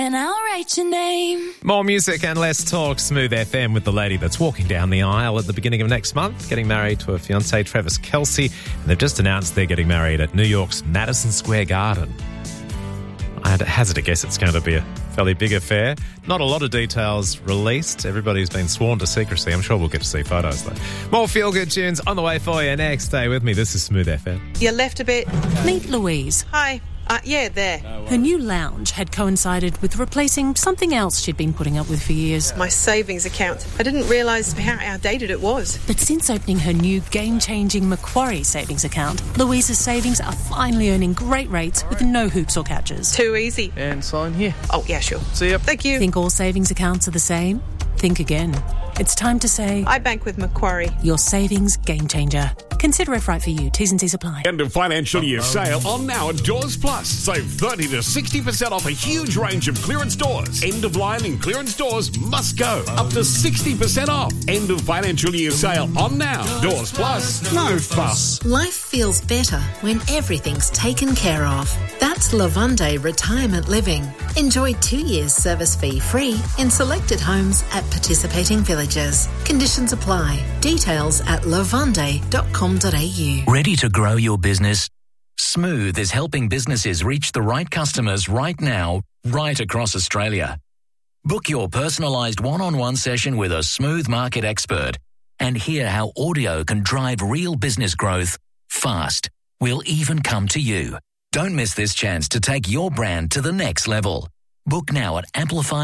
And I'll write your name. More music and less talk. Smooth FM with the lady that's walking down the aisle at the beginning of next month, getting married to her fiancé, Travis Kelce. And they've just announced they're getting married at New York's Madison Square Garden. I'd hazard a guess it's going to be a fairly big affair. Not a lot of details released. Everybody's been sworn to secrecy. I'm sure we'll get to see photos, though. More feel-good tunes on the way for you next. Stay with me. This is Smooth FM. You left a bit. Meet Louise. Hi. Yeah, there. Her new lounge had coincided with replacing something else she'd been putting up with for years. My savings account. I didn't realise how outdated it was. But since opening her new game-changing Macquarie savings account, Louise's savings are finally earning great rates with no hoops or catches. Too easy. And sign here. Oh, yeah, sure. See ya. Thank you. Think all savings accounts are the same? Think again. It's time to say... I bank with Macquarie. Your savings game changer. Consider if right for you. T's and C's apply. End of financial year sale on now at Doors Plus. Save 30 to 60% off a huge range of clearance doors. End of line and clearance doors must go. Up to 60% off. End of financial year sale on now. Doors Plus. No fuss. Life feels better when everything's taken care of. That's Lavonde Retirement Living. Enjoy 2 years service fee free in selected homes at participating villages. Conditions apply. Details at lavonde.com.au. Ready to grow your business? Smooth is helping businesses reach the right customers right now, right across Australia. Book your personalised one-on-one session with a Smooth market expert and hear how audio can drive real business growth fast. We'll even come to you. Don't miss this chance to take your brand to the next level. Book now at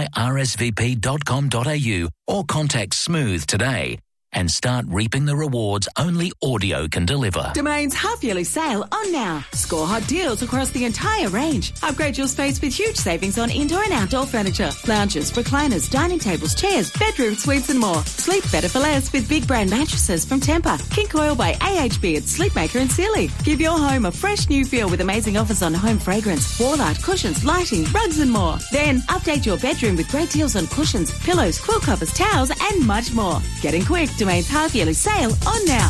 amplifyrsvp.com.au or contact Smooth today and start reaping the rewards only audio can deliver. Domain's half-yearly sale on now. Score hot deals across the entire range. Upgrade your space with huge savings on indoor and outdoor furniture, lounges, recliners, dining tables, chairs, bedroom suites and more. Sleep better for less with big brand mattresses from Tempur, King Coil by AHB at Sleepmaker and Sealy. Give your home a fresh new feel with amazing offers on home fragrance, wall art, cushions, lighting, rugs and more. Then update your bedroom with great deals on cushions, pillows, quilt covers, towels and much more. Getting quick. Domain's half-yearly sale on now.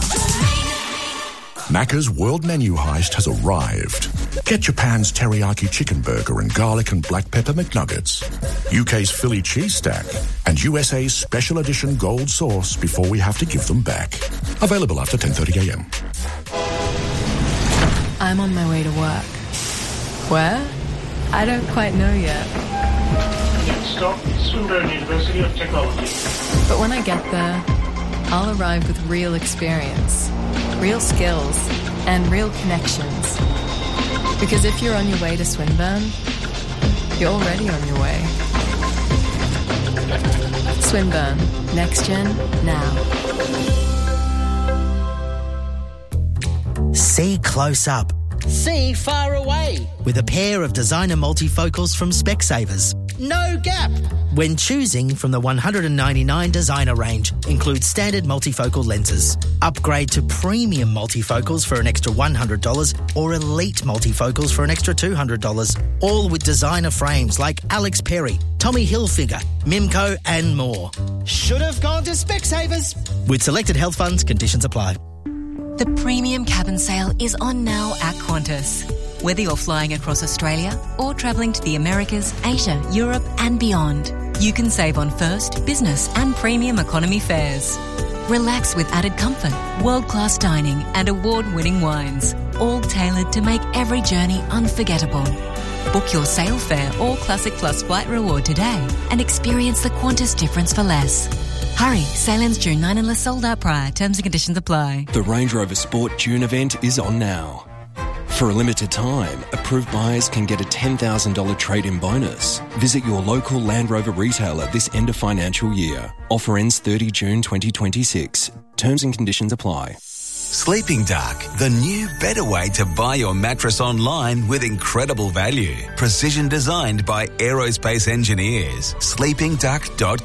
Macca's World Menu Heist has arrived. Get Japan's teriyaki chicken burger and garlic and black pepper McNuggets, UK's Philly cheese stack, and USA's special edition gold sauce before we have to give them back. Available after 10:30am. I'm on my way to work. Where? I don't quite know yet. Next stop, Swinburne University of Technology. But when I get there, I'll arrive with real experience, real skills, and real connections. Because if you're on your way to Swinburne, you're already on your way. Swinburne. Next Gen, now. See close up. See far away. With a pair of designer multifocals from Specsavers. No gap. When choosing from the 199 designer range, includes standard multifocal lenses. Upgrade to premium multifocals for an extra $100 or elite multifocals for an extra $200. All with designer frames like Alex Perry, Tommy Hilfiger, Mimco and more. Should have gone to Specsavers. With selected health funds, conditions apply. The premium cabin sale is on now at Qantas. Whether you're flying across Australia or travelling to the Americas, Asia, Europe and beyond, you can save on first, business and premium economy fares. Relax with added comfort, world-class dining and award-winning wines, all tailored to make every journey unforgettable. Book your sale fare or Classic Plus flight reward today and experience the Qantas difference for less. Hurry, sale ends June 9 unless sold out prior. Terms and conditions apply. The Range Rover Sport June event is on now. For a limited time, approved buyers can get a $10,000 trade-in bonus. Visit your local Land Rover retailer this end of financial year. Offer ends 30 June 2026. Terms and conditions apply. Sleeping Duck, the new better way to buy your mattress online with incredible value. Precision designed by aerospace engineers. Sleepingduck.com.